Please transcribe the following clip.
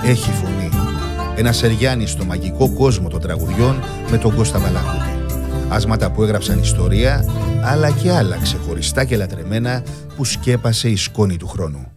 έχει φωνή. Ένα Σεριάννη στο μαγικό κόσμο των τραγουδιών με τον Κώστα Μπαλαχούτη. Άσματα που έγραψαν ιστορία, αλλά και άλλα ξεχωριστά και λατρεμένα που σκέπασε η σκόνη του χρόνου.